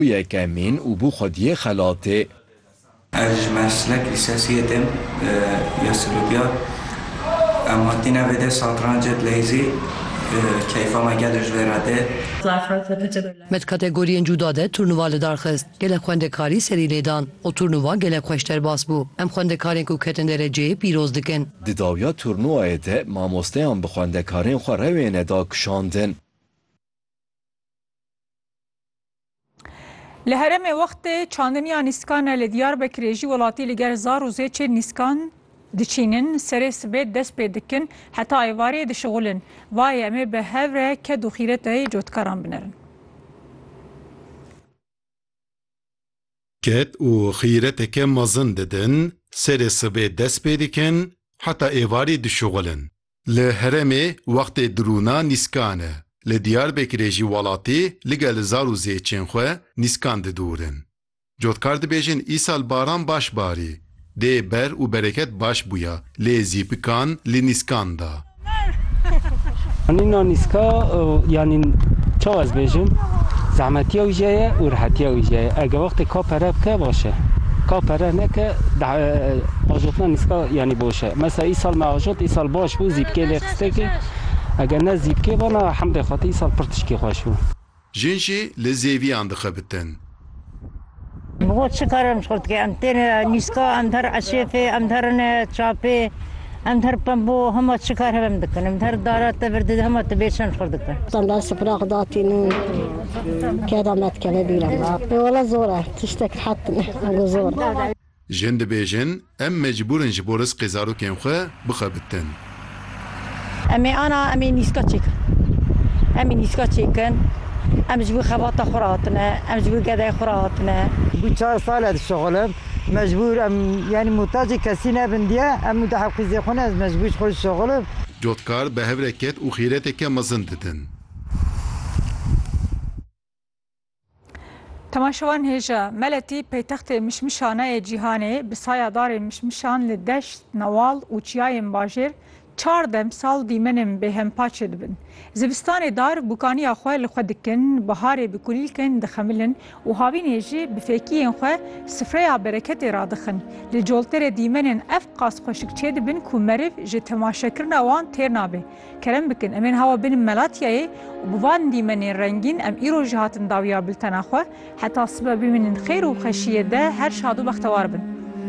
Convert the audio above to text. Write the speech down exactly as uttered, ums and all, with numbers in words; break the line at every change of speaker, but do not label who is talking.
یکمین و بو خودیه خلاته
اج مسلک لیسانسیتم یا سلوبیا اما دینا بده ساترانجت لیزی کیفا مگه دجوراده
Met kategoriyên cuda de turnuva li dar xist. Gelek xwendekarî serî lêdan. O turnuva gelek xweşter bas bû. Em xwendekarên ku ketin dereceyê pîroz dikin.
Di dawiya turnuvayê de mamosteyan bi xwendekarên xwe rewên da kişandin.
Li Herêmê wextê çandiniya Nîskanê li Diyarbekirê jî welatî li ger zar û zêçê Nîskan diçînin, serê sibê dest pê dikin, heta êvarê dişixulin. Vayê em ê bi hev re ked û xîreteyê cotkaran binerin.
Ked û xîreteke mezin didin, serê sibê dest pê dikin, heta êvarê dişixulin. Li Herêmê wextê dirûna Nîskan e. Li Diyarbekirê jî welatî li gel zar û zêçên xwe Nîskan didûrin. Cotkar dibêjin îsal baran baş barî. Dê ber û bereket baş bûya. Lê zîpikan li Nîskan da.
Nîna Nîska yanî çawa ez bêjim zehmetiya wî ye û rihetiya wî ye. Eger wextê ka pere bike baş e. Ka pere neke ajotna Nîska yanî boş e. Mesela îsal me ajot îsal baş bû zîpikê lê xistekê. Eger ne zîpikê bana hemdê xwatî îsal pir tişkî xweş bû.
Jin jî li zêviyan dixebitin.
Bo çıkarım şortke em tene Nîska em ter eşefê em terin çapê em ter pembo hema çıkar hevem dikin em ter dara te birdi hema te beşen şor dikin.
Tam spraq datînin keda metkele bîlem. Wala zor e tiştek hatine zor.
Jin dibêjin em mecbûrin ji bo rizqê zarokên xwe bixebitin.
Em ê ana em ê Nîska çêkin. Em ê Nîska çêkin. Em ji bo xebata xwe hatine, em ji bo gedeyê xwe hatine.
Bu çar sal şoğulum. Mecbur em yani muhtacı kesî nebin diye em mütehaffizê xwe ne ez mecbur xwe şoğulum.
Cotkar bi hevreket û xîreteke mezin didin.
Temaşevan hêja meletî paytextê Mişmişaneyê cîhanê bi saya darê mişmişan li deşt, newal û çiyayên bajêr çar demsal dîmenên bêhempaçê dibin. Zivistanê dar bûkaniya xwe li xwe dikin, biharê bi kulîlkên dixemilin û havînê jî bi fêkiyên xwe sifreya bereketê radixin. Li colterê dîmenên ev qas xweşik çê dibin ku meriv ji temaşekirina wan têr nabe. Kerem bikin em ên hewa binin Melatyayê û bi van dîmenên rengîn em îro jî hatin dawiya biltena xwe heta sibe bimînin xêr û xeşiyê de her şad û bextewar bin.